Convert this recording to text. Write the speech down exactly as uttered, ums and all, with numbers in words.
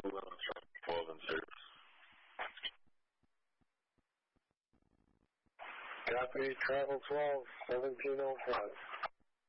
twelve and six. Copy, travel twelve, seventeen oh five.